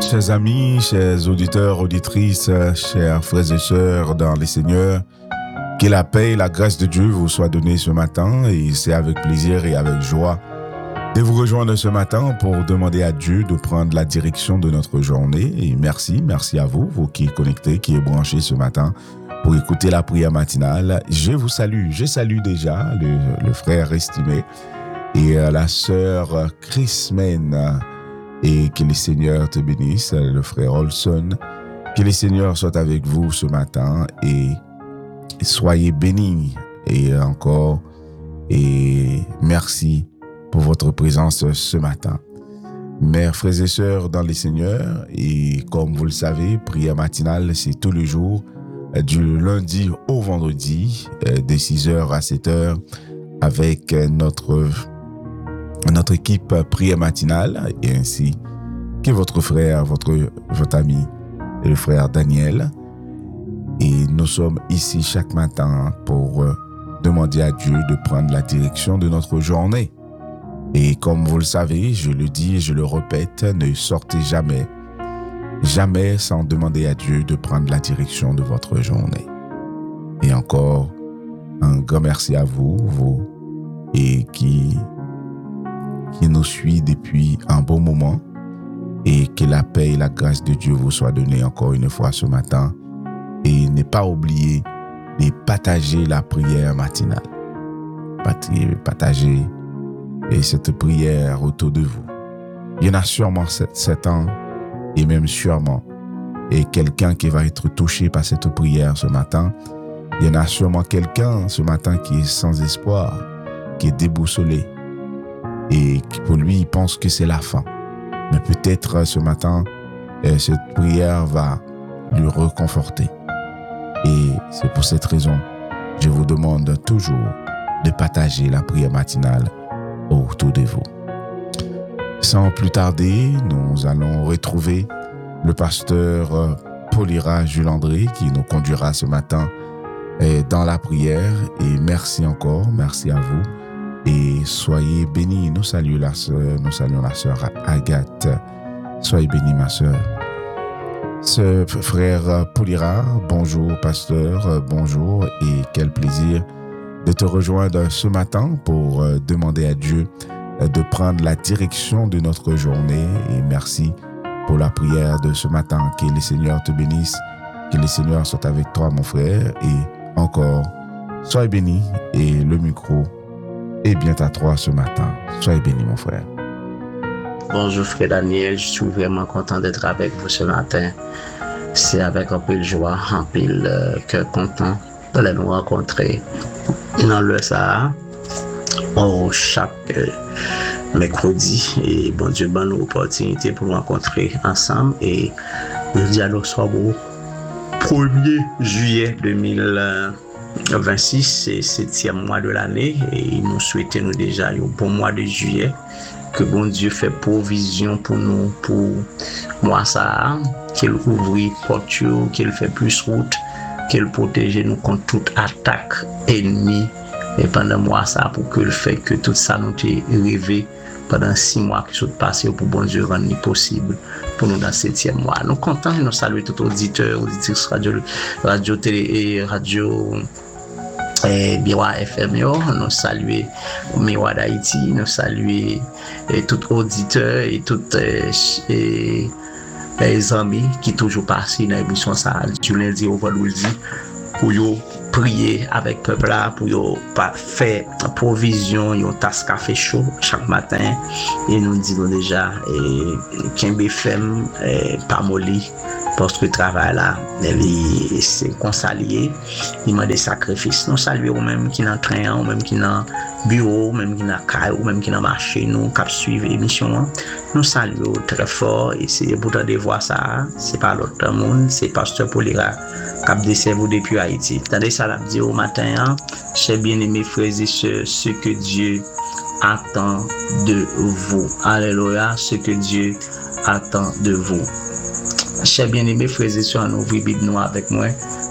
Chers amis, chers auditeurs, auditrices, chers frères et sœurs dans les Seigneurs, que la paix et la grâce de Dieu vous soient données ce matin, et c'est avec plaisir et avec joie de vous rejoindre ce matin pour demander à Dieu de prendre la direction de notre journée. Et merci à vous, vous qui êtes connectés, qui êtes branchés ce matin pour écouter la prière matinale. Je salue déjà le frère estimé et la sœur Chrismène. Et que le Seigneur te bénisse, le frère Olson. Que le Seigneur soit avec vous ce matin et soyez bénis. Et encore, et merci pour votre présence ce matin. Mes frères et sœurs dans le Seigneur, et comme vous le savez, prière matinale, c'est tous les jours, du lundi au vendredi, de 6h à 7h, avec notre équipe prière matinale, et ainsi que votre frère, votre ami, le frère Daniel. Et nous sommes ici chaque matin pour demander à Dieu de prendre la direction de notre journée. Et comme vous le savez, je le dis et je le répète, ne sortez jamais sans demander à Dieu de prendre la direction de votre journée. Et encore, un grand merci à vous et qui nous suit depuis un bon moment, et que la paix et la grâce de Dieu vous soient données encore une fois ce matin, et ne pas oublier de partager la prière matinale. Partagez cette prière autour de vous. Il y en a sûrement 7 ans, et même sûrement, et quelqu'un qui va être touché par cette prière ce matin. Il y en a sûrement quelqu'un ce matin qui est sans espoir, qui est déboussolé, et qui pour lui, il pense que c'est la fin. Mais peut-être ce matin, cette prière va lui reconforter. Et c'est pour cette raison, je vous demande toujours de partager la prière matinale autour de vous. Sans plus tarder, nous allons retrouver le pasteur Paulira Jules André qui nous conduira ce matin dans la prière. Et merci encore, merci à vous. Et soyez bénis. Nous saluons la sœur Agathe. Soyez bénis, ma sœur. Ce frère Paulira, bonjour pasteur, bonjour, et quel plaisir de te rejoindre ce matin pour demander à Dieu de prendre la direction de notre journée. Et merci pour la prière de ce matin. Que le Seigneur te bénisse, que le Seigneur soit avec toi, mon frère. Et encore, soyez bénis, et le micro est bien à toi ce matin. Soyez bénis, mon frère. Bonjour frère Daniel, je suis vraiment content d'être avec vous ce matin. C'est avec un peu de joie, un peu de cœur content de nous rencontrer dans le Sahara chaque mercredi. Et bon Dieu donne nous l'opportunité pour nous rencontrer ensemble. Et le dialogue soit beau. 1er juillet 2026, c'est le 7e mois de l'année, et nous souhaitons déjà un bon mois de juillet. Que bon Dieu fait provision pour nous, pour moi ça, qu'il ouvre porte, qu'il fait plus route, qu'il protège nous contre toute attaque ennemie. Et pendant moi ça, pour que le fait que tout ça nous ait rêvé pendant 6 mois qui sont passés, pour bon Dieu rendre possible pour nous dans le 7e mois. Nous contents de nous saluer tout auditeur, auditrice radio télé et radio Biwa FM, nous saluer Miwa d'Haïti, nous saluer tout auditeur et tout les amis qui toujours passent dans l'émission ça du lundi au vendredi pour prier avec le peuple là, pour faire provision, yon tasse café chaud chaque matin. Et nous disons déjà Kembe FM Pamoli, parce que le travail là c'est consalié, il m'a des sacrifices. Nous saluons même qui dans train, ou même qui dans bureau, même qui dans caille, ou même qui dans marché, nous qui suivent l'émission. Nous saluons très fort, et c'est pour de voir ça, c'est pas l'autre monde, c'est pasteur Paulira cap de cerveau depuis Haïti. Tandis ça l'a dit au matin, chers bien-aimés frères et sœurs, ce que Dieu attend de vous. Alléluia, ce que Dieu attend de vous. Chers bien-aimés frères et sœurs, ouvrez Bible nous avec moi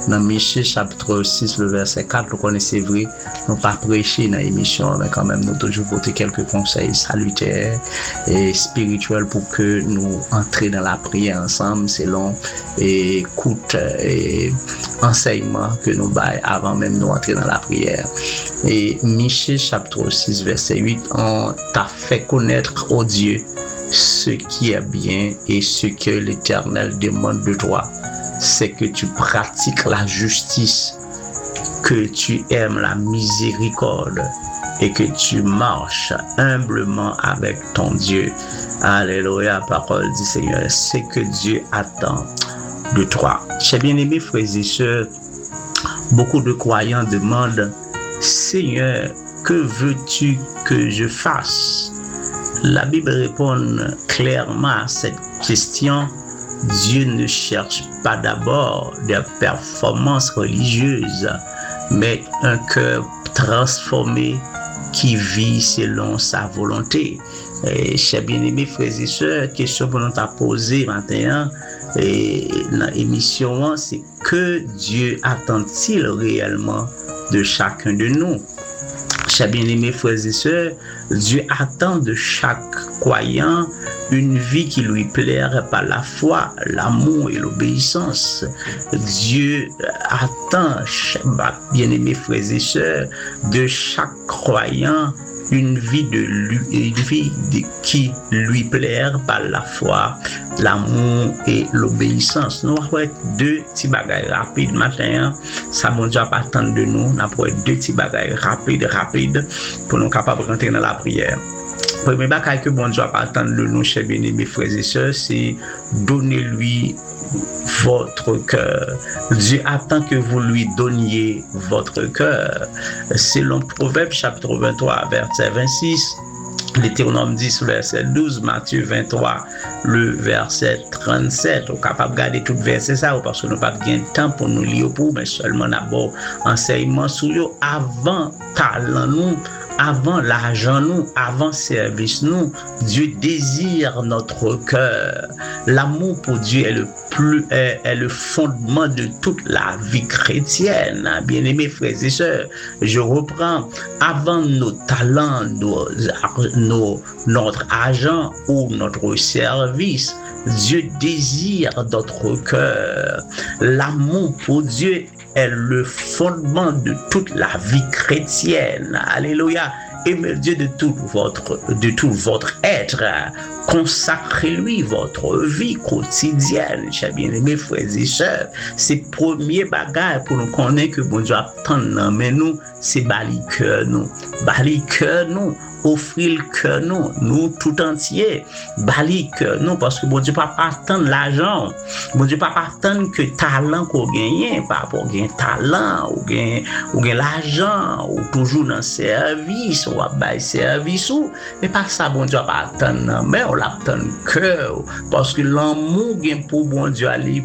dans Michée chapitre 6, le verset 4, nous connaissons vrai, nous pas prêcher dans l'émission, mais quand même nous toujours porter quelques conseils salutaires et spirituels pour que nous entrions dans la prière ensemble selon écoute et enseignement que nous baillons avant même nous entrer dans la prière. Et Michée chapitre 6, verset 8, on t'a fait connaître, ô Dieu, ce qui est bien et ce que l'Éternel demande de toi, c'est que tu pratiques la justice, que tu aimes la miséricorde et que tu marches humblement avec ton Dieu. Alléluia, parole du Seigneur, c'est que Dieu attend de toi. Chers bien-aimés frères et sœurs, beaucoup de croyants demandent, Seigneur, que veux-tu que je fasse? La Bible répond clairement à cette question. Dieu ne cherche pas d'abord des performances religieuses, mais un cœur transformé qui vit selon sa volonté. Et chers bien-aimés frères et sœurs, question que nous t'a posée maintenant et dans l'émission, c'est que Dieu attend-il réellement de chacun de nous? Chers bien-aimés frères et sœurs, Dieu attend de chaque croyant une vie qui lui plairait par la foi, l'amour et l'obéissance. Dieu attend, bien-aimés frères et sœurs, de chaque croyant une vie qui lui plaire par la foi, l'amour et l'obéissance. Nous avons deux petits bagages rapides matin. Ça, bon Dieu, pas attendre de nous. Nous avons deux petits bagages rapides pour nous capables de rentrer dans la prière. Le premier bagage que bon Dieu pas attendre de nous, chers bien-aimés frères et sœurs, c'est donner-lui votre cœur. Dieu attend que vous lui donniez votre cœur. Selon Proverbe chapitre 23, verset 26, Deutéronome 10, verset 12, Matthieu 23, le verset 37. On est capable de garder tout verset ça parce que nous n'avons pas de temps pour nous lire pour, mais seulement d'abord enseignement sur eux avant talent nous. Avant l'argent, nous, avant service, nous, Dieu désire notre cœur. L'amour pour Dieu est le fondement de toute la vie chrétienne. Bien-aimés frères et sœurs, je reprends. Avant nos talents, notre argent ou notre service, Dieu désire notre cœur. L'amour pour Dieu est le fondement de toute la vie chrétienne. Alléluia. Aimez Dieu de tout votre être. Consacrez-lui votre vie quotidienne. Chers bien-aimés frères et sœurs, c'est le premier bagage pour nous connaître que bon Dieu attend mais nous, c'est bali cœur nous. Bali cœur nous. Offrir le cœur nous tout entier, bali cœur nous, parce que bon Dieu pas attendre l'argent, bon Dieu pas attendre que talent qu'on gagne, pas pour gagner talent ou gain l'argent ou toujours dans service ou à bail service ou mais pas ça bon Dieu pas attendre mais on l'attend cœur parce que l'amour gain pour bon Dieu aller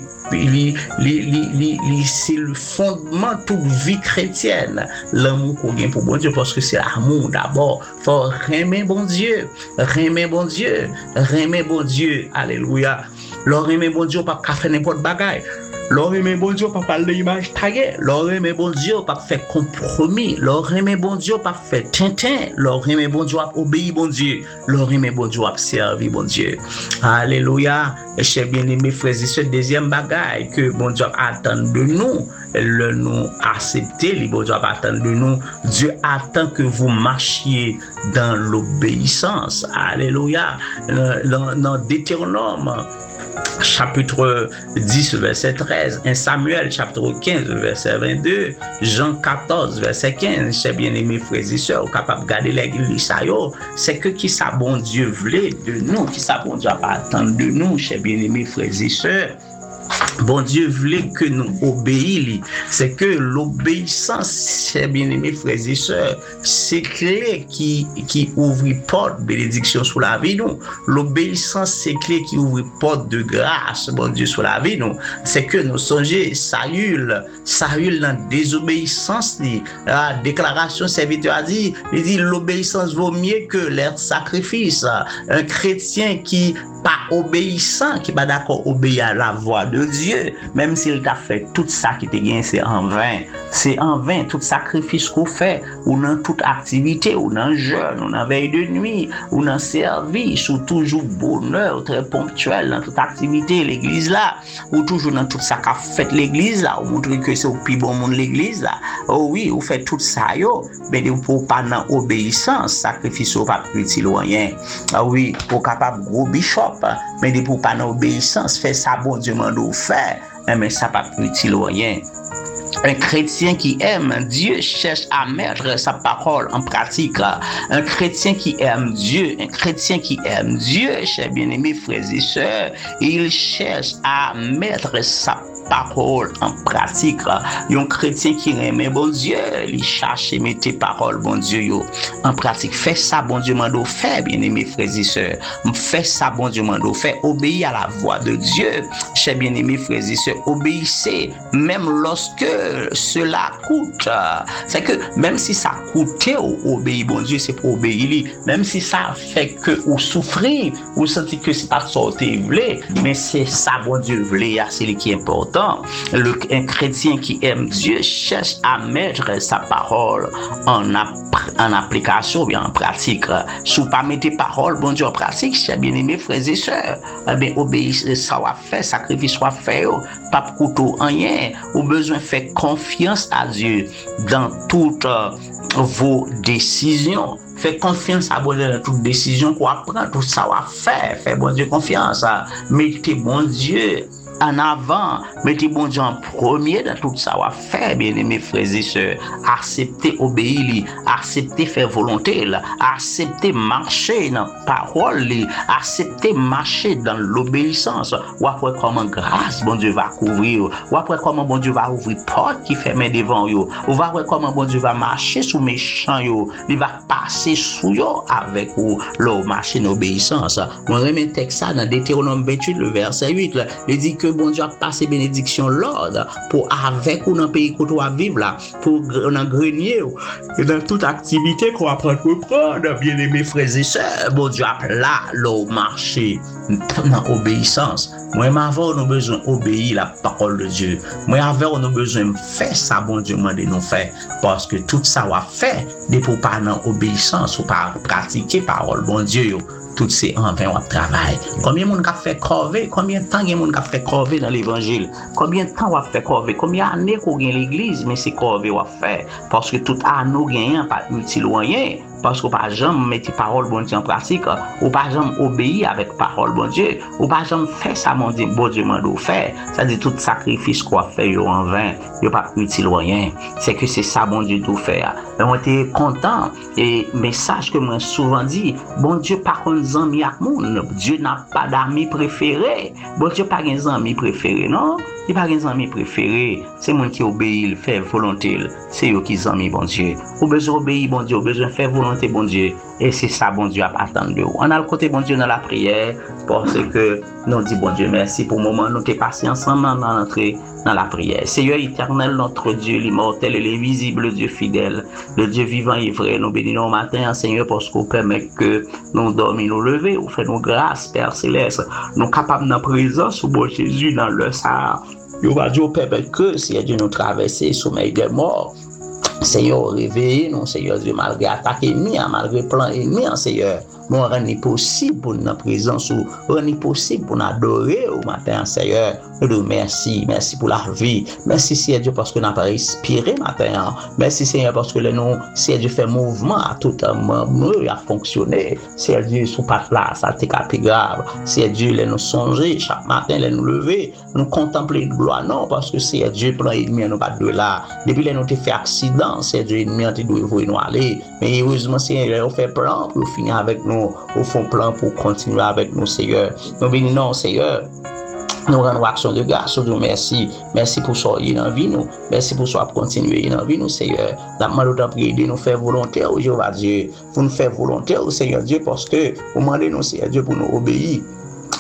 c'est le fondement de toute vie chrétienne. L'amour qu'on gagne pour bon Dieu, parce que c'est l'amour d'abord. Faut aimer bon Dieu, aimer bon Dieu, aimer bon Dieu. Alléluia. Leur aimer bon Dieu, pas faire n'importe bagaille. Leur aimer bon Dieu, pas parler d'image taguée. Leur aimer bon Dieu, pas faire compromis. Leur aimer bon Dieu, pas faire tintin. Leur aimer bon Dieu, obéir bon Dieu. Leur aimer bon Dieu, servir bon Dieu. Alléluia. Et chers bien-aimés frères et sœurs, deuxième bagaille que bon Dieu attend de nous, le nous accepter, le bon Dieu attend de nous. Dieu attend que vous marchiez dans l'obéissance. Alléluia. Dans Deutéronome chapitre 10, verset 13, 1 Samuel, chapitre 15, verset 22, Jean 14, verset 15, chers bien-aimés frères et sœurs, capable de garder l'église, c'est que qui ça bon Dieu voulait de nous, qui ça bon Dieu pas attendre de nous, chers bien-aimés frères et sœurs. Bon Dieu voulait que nous obéissions. C'est que l'obéissance, chers bien-aimés frères et sœurs, c'est clé qui ouvre porte de bénédiction sur la vie nous. L'obéissance, c'est clé qui ouvre porte de grâce, bon Dieu, sur la vie nous. C'est que nous songeons Saül dans désobéissance, la déclaration serviteur a dit, il dit l'obéissance vaut mieux que les sacrifices. Un chrétien qui pas obéissant, qui pas d'accord obéir à la voix de Dieu, Dieu, même s'il t'a fait tout ça qui te gagne, c'est en vain. C'est en vain, tout sacrifice qu'on fait, ou dans toute activité, ou dans jeûne, ou dans veille de nuit, ou dans service, ou toujours bonheur, très ponctuel dans toute activité, l'église là, ou toujours dans tout ça qu'a fait l'église là, ou montrer que c'est au plus bon monde l'église là. Oh oui, ou fait tout ça yo, mais pour pas dans obéissance, sacrifice ou pas utile rien. Ah oui, pour capable gros bishop, mais pour pas dans obéissance, fait ça bon Dieu m'a faire, mais ça pas utile rien. Un chrétien qui aime Dieu cherche à mettre sa parole en pratique. Un chrétien qui aime Dieu, chers bien-aimés frères et sœurs, il cherche à mettre sa parole en pratique. Un chrétien qui aime bon Dieu, il cherche à mettre parole bon Dieu en pratique. Fais ça bon Dieu m'a fait, bien-aimés frères et sœurs. Fais ça bon Dieu m'a fait. Obéir à la voix de Dieu, chers bien-aimés frères et sœurs. Obéissez même lorsque cela coûte. C'est que même si ça coûtait obéir bon Dieu, c'est pour obéir. Même si ça fait que vous souffrez, vous sentez que c'est pas sorti voulez, mais c'est ça bon Dieu voulait, c'est ce qui est important. Un chrétien qui aime Dieu cherche à mettre sa parole en application, bien en pratique. Si vous pas mettez parole bon Dieu en pratique, chers bien-aimés frères et sœurs, bien obéir ça va faire, sacrifice soit fait, pas couteau rien, ou besoin de faire confiance à Dieu dans toutes vos décisions. Faites confiance à bon Dieu dans toutes décisions qu'on prend, tout ça va faire. Faites bon Dieu confiance. Mettez bon Dieu en avant, mettez bon Dieu en premier dans tout ça va faire, bien-aimés frères et sœurs. Acceptez obéir, acceptez faire volonté, acceptez marcher dans parole, acceptez marcher dans l'obéissance. Ou après comment grâce bon Dieu va couvrir, ou après comment bon Dieu va ouvrir porte qui ferme devant yo, ou après comment bon Dieu va marcher sous méchant yo, il va passer sous yo avec ou leur marcher en obéissance. Moi remets texte ça dans Deutéronome 28 le verset 8, il dit que bon Dieu a passé bénédiction l'ordre pour avec ou dans le pays qu'on doit vivre là, pour dans grenier et dans toute activité qu'on apprend à prendre, bien aimés frères et sœurs, bon Dieu a là le marché dans obéissance. Moi avant on a besoin d'obéir la parole de Dieu. Moi avant on a besoin de faire ça bon Dieu m'a dit nous faire parce que tout ça va faire des pour pas dans obéissance ou pas pratiquer parole bon Dieu. Tout c'est en vain on travail. Combien de monde a fait corvée, combien de temps il y a monde a fait corvée dans l'évangile, combien de temps on a fait corvée, combien d'années qu'on gagne l'église mais c'est corvée on fait parce que tout anneau gagnant pas utile rien parce qu'on pas jamais mettre parole bon Dieu en pratique, ou pas jamais obéir avec parole bon Dieu, ou pas jamais faire ça bon Dieu m'a fait, ça dit tout sacrifice qu'on fait yo en vain, yo pas utile rien. C'est que c'est ça bon Dieu tout faire. On était content et message que moi souvent dit, bon Dieu pas qu'on amis avec monde, Dieu n'a pas d'amis préférés. Bon Dieu pas un ami préféré, non? Il pas un ami préféré, c'est moi qui obéit, fait volonté, c'est eux qui amis bon Dieu. Ou besoin obéir bon Dieu, ou besoin faire volonté bon Dieu. Et c'est ça bon Dieu a attendre de vous. On a le côté bon Dieu dans la prière parce que nous dit bon Dieu merci pour le moment nous t'es passé ensemble dans l'entrée dans la prière. Seigneur éternel notre Dieu l'immortel et l'invisible Dieu fidèle, le Dieu vivant et vrai, nous bénissons au matin Seigneur parce qu'on permet que nous dormions nous lever, ou fait nos grâces Père céleste, nous capables dans présence au bon Jésus dans le Sahara. Nous va Dieu permettre que Seigneur Dieu nous traverser sommeil des morts. Seigneur, réveillez-nous, Seigneur Dieu, malgré attaque ennemie, malgré plan ennemi, Seigneur. Nous rendons possible pour notre présence, rendons possible pour nous adorer au matin, Seigneur. Nous merci pour la vie. Merci, Seigneur Dieu, parce que nous avons respiré matin. Merci, Seigneur, parce que nous, Seigneur Dieu, fait mouvement à tout moment, à fonctionner. Seigneur Dieu, sous pas là, ça t'est capé grave. Seigneur Dieu, les nous songer chaque matin, les nous lever, nous contempler de gloire, non, parce que Seigneur Dieu, plan ennemi, nous pas de là. Depuis les nous t'es fait accident, Seigneur Dieu, ennemi, tu dois nous aller. Mais heureusement, Seigneur, on fait plan pour finir avec nous. Au fond plan pour continuer avec nous, Seigneur. Nous bénissons, Seigneur. Nous rendons action de grâce, nous merci. Merci pour ça, il en vie nous. Merci pour ça, pour continuer en vie nous, Seigneur. Nous demandons prier de nous faire volonté au Jéhovah Dieu. Pour nous faire volonté au Seigneur Dieu, parce que vous demandez nous, Seigneur Dieu, pour nous obéir.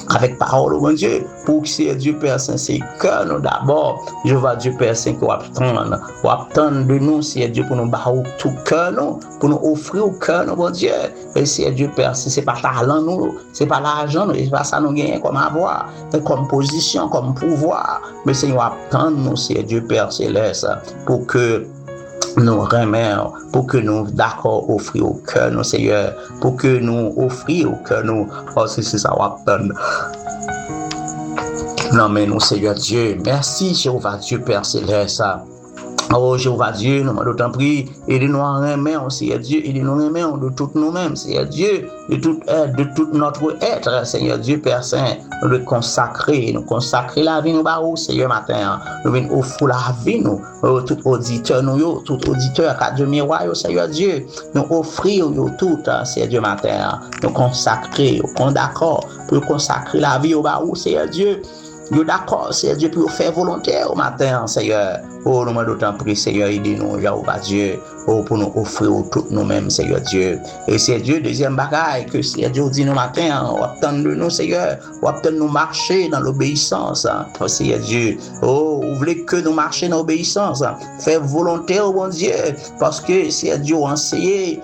avec parole, oh mon Dieu, pour que c'est Dieu Père Saint, c'est cœur nous d'abord. Je vois Dieu Père Saint qui va attendre de nous, c'est Dieu pour nous barrer tout cœur, nous, pour nous offrir au cœur, nous, mon Dieu. Et c'est Dieu Père Saint, c'est pas talent, nous, c'est pas l'argent, nous, c'est pas ça nous gagnons comme avoir, comme position, comme pouvoir. Mais Seigneur, attendre nous, c'est Dieu Père Céleste, pour que nous remercions, pour que nous d'accord offrir au cœur, nous, Seigneur, pour que nous offrir au cœur, nous, parce que c'est ça, on attend. Non, mais nous, Seigneur Dieu, merci, Jéhovah Dieu, Père Céleste. Oh, Jéhovah Dieu, nous m'en prie, aidez-nous à remettre, Seigneur Dieu, aidez-nous à remettre de tout nous-mêmes, Seigneur Dieu, de toute aide, de tout notre être, Seigneur Dieu, Père Saint, nous le consacrer la vie, nous, Seigneur, matin, nous venons offrir la vie, nous, tout auditeur, tout auditeur, à Dieu miroir, Seigneur Dieu, nous offrir, tout, Seigneur Dieu, matin, nous consacrer, on d'accord, pour consacrer la vie, Seigneur Dieu. Nous d'accord, Seigneur Dieu, pour faire volontaire au matin, Seigneur. Oh, nous d'autant prie, Seigneur, aidez-nous, Jéhovah Dieu, oh, pour nous offrir tout nous-mêmes, Seigneur Dieu. Et c'est Dieu, deuxième bagaille, que Seigneur Dieu dit nous matin, on attend de nous, Seigneur, on attend de nous marcher dans l'obéissance, oh, Seigneur Dieu. Oh, vous voulez que nous marchions dans l'obéissance, faire volontaire, oh mon Dieu, parce que Seigneur Dieu a enseigné,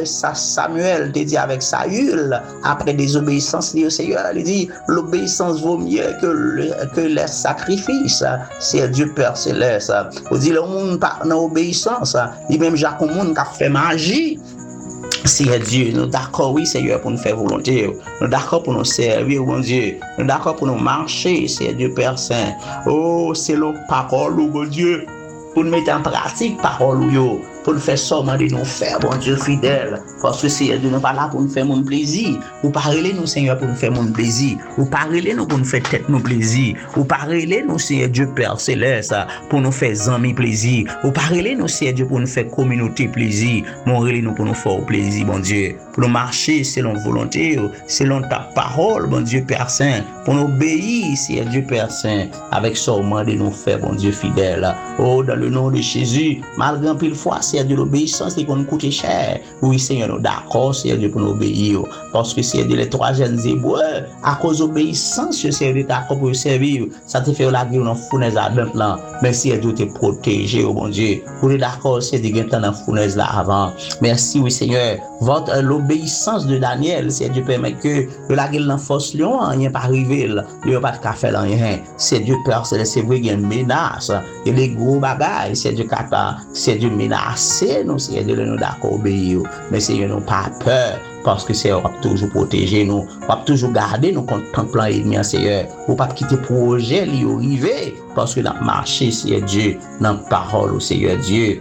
Samuel te dit avec Saül, après désobéissance, Seigneur, il dit, l'obéissance vaut mieux que les sacrifices, c'est Dieu Père Céleste. On dit le monde pas dans l'obéissance, il même Jacques au monde qui a fait magie. Seigneur Dieu, nous d'accord, oui, Seigneur, pour nous faire volonté, nous d'accord pour nous servir, mon Dieu, nous d'accord pour nous marcher, Seigneur Dieu Père Saint. Oh, c'est la parole, mon Dieu, pour nous mettre en pratique parole, pour nous faire seulement de nous faire, bon Dieu fidèle, parce que Seigneur Dieu, nous pas là pour nous faire mon plaisir, ou parler nous, Seigneur, pour nous faire mon plaisir, ou parler nous pour nous faire tête nos plaisir, ou parler nous, Seigneur Dieu Père Céleste, pour nous faire amis plaisir, ou parler nous, Seigneur Dieu, pour nous faire communauté plaisir, montrer nous pour nous faire plaisir, bon Dieu, pour nous marcher selon volonté, selon ta parole, bon Dieu Père Saint, pour nous obéir, Seigneur Dieu Père Saint, avec seulement de nous faire, bon Dieu fidèle. Oh, dans le nom de Jésus, malgré un pile fois, Seigneur Dieu, l'obéissance qui nous coûte cher. Oui, Seigneur, nous d'accord, Seigneur Dieu, pour nous obéir. Parce que Seigneur Dieu, les trois jeunes hébreux, à cause de l'obéissance, Seigneur Dieu, d'accord pour servir. Ça te fait la gueule dans la fournaise là. Mais Seigneur Dieu, te protéger, oh mon Dieu. Pour nous d'accord, Seigneur Dieu, dans la fournaise là avant. Merci, oui, Seigneur. L'obéissance de Daniel, Seigneur Dieu, permet que la gueule dans la force lion, il n'y a pas arrivé. Il n'y a pas de café là, rien. Seigneur Dieu, Père, c'est vrai qu'il y a une menace. Il y a des gros bagailles, Seigneur Dieu, Seigneur Dieu, menacer nous, Seigneur Dieu, nous d'accord obéir. Mais Seigneur, nous pas peur. Parce que Seigneur va toujours protéger nous, va toujours garder nous contre un plan ennemi, Seigneur. Ou pas quitter projet, lui arriver. Parce que dans le marché, Seigneur Dieu, dans la parole, Seigneur Dieu.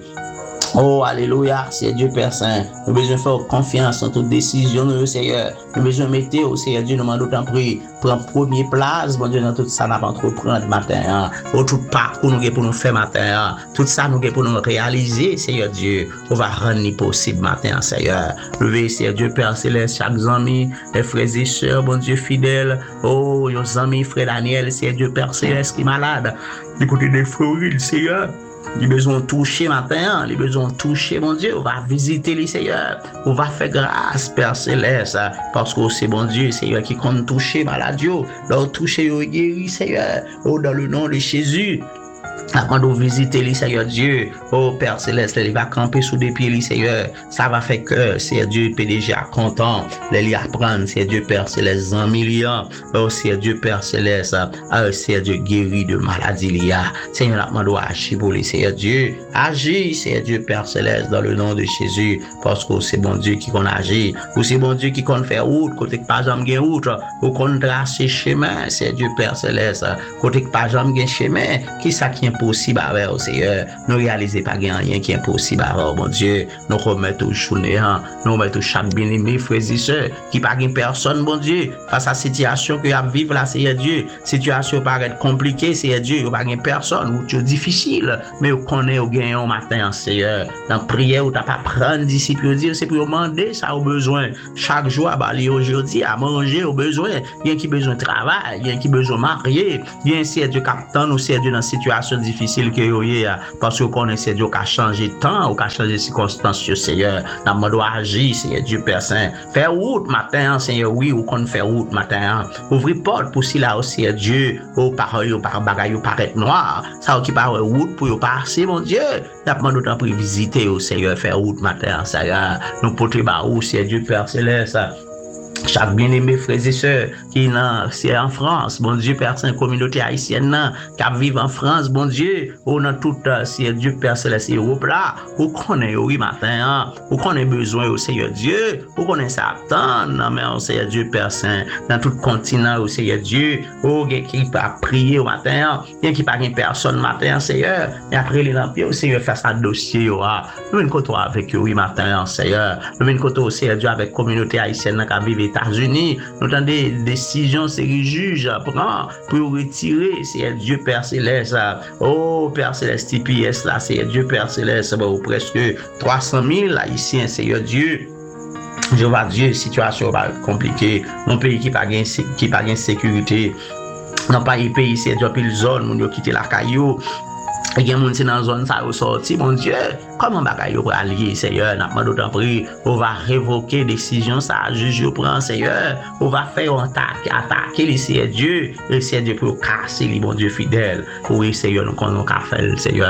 Oh, alléluia, c'est Dieu Père Saint. Nous avons besoin de faire confiance en toute décision, nous, Seigneur. Nous avons besoin de mettre au Seigneur Dieu, nous demandons d'autant plus, prendre première place, bon Dieu, dans tout ça, nous avons entreprendre matin, pour tout parcours, nous avons pour nous faire matin, tout ça, nous avons pour nous réaliser, Seigneur Dieu. On va rendre possible matin, Seigneur. Levez, Seigneur Dieu Père Céleste, chaque ami, les frères et sœurs, bon Dieu fidèle. Oh, nos amis, frère Daniel, Seigneur Dieu Père Céleste qui est malade. Du côté des Florides, Seigneur. Les besoins toucher matin, les besoins toucher, mon Dieu, on va visiter les Seigneur, on va faire grâce, Père Céleste, parce que c'est bon Dieu, Seigneur, qui compte toucher maladie, leur toucher, guéri, Seigneur, oh, dans le nom de Jésus. Avant de visiter les Seigneur Dieu, oh Père Céleste, il va camper sous des pieds, les Seigneur. Ça va faire que Seigneur Dieu, PDG content, les apprendre, Seigneur Dieu, Père Céleste, en millions. Oh Seigneur Dieu, Père Céleste, Seigneur Dieu, guéri de maladie, liya. Seigneur, on doit agir pour les Seigneur Dieu. Agis, Seigneur Dieu, Père Céleste, dans le nom de Jésus, parce que c'est bon Dieu qui qu'on agit, ou c'est bon Dieu qui qu'on fait route, côté que pas jamais gain route, ou qu'on trace chemin, Seigneur Dieu, Père Céleste, côté que pas jamais gain chemin, qui ça qui est impossible avec au Seigneur. Nous réalisons pas qu'il y a rien qui est impossible avec mon Dieu. Nous remettons toujours néant. Nous remettons chaque bien-aimé, frères et sœurs, qui pas une personne, mon Dieu, face à la situation que vous vivez là, Seigneur Dieu. Situation paraît compliquée, Seigneur Dieu. Pas une personne, ou c'est difficile, mais vous connaissez, vous gagnez au matin, Seigneur. Dans la prière, vous n'avez pas prendre discipline, dire, c'est pour demander ça au besoin. Chaque jour, aujourd'hui, à manger au besoin. Il y a qui besoin de travail, il y a qui besoin de marier, il y a un Seigneur Dieu qui attend, nous, Seigneur Dieu, dans la situation difficile que yo y parce que connaissez Dieu qu'a changé temps ou qu'a changé circonstances Seigneur n'a pas doit agir Seigneur Dieu Père Saint faire route matin Seigneur oui ou qu'on fait route matin ouvrir porte pour si là aussi Dieu au parole par bagaille paraître noir ça qui par route pour passer mon Dieu n'a pas d'autant pour visiter au Seigneur faire route matin Seigneur nous porter ba ou Seigneur Dieu Père céleste chaque bien-aimé frères et sœurs qui c'est en France, bon Dieu Père Saint, communauté haïtienne qui vivent en France, bon Dieu, ou dans tout c'est Dieu Père Céleste Europe là, ou connaît oui matin, ou connaît besoin au Seigneur Dieu, ou connaît ça attendre, mais au Seigneur Dieu Père Saint, dans tout continent au Seigneur Dieu, ou qui pas prier au matin, qui pas une personne matin Seigneur, et après les lampions au Seigneur faire ça dossier nous venons côté avec oui matin Seigneur, nous venons côté au Seigneur Dieu avec communauté haïtienne qui vivent États-Unis, nous avons des décisions, c'est les juges prend pour retirer, c'est Dieu Père Céleste, oh Père Céleste, TPS là, c'est Dieu Père Céleste, bon, presque 300 000 haïtiens, c'est Dieu. Je vois Dieu, situation va compliquée, mon pays qui pas gain sécurité, non pas les pays, c'est Dieu pile zone, mon Dieu quitter la caillou. Et gen moun c'est dans zone ça sorti mon Dieu comment bagay yo allier Seigneur n'a pas d'autant pris on va révoquer décision ça juge yo prend Seigneur on va faire attaquer les Seigneur Dieu et Seigneur Dieu pour casser les bon Dieu fidèle oui Seigneur nous connaissons qu'a faire Seigneur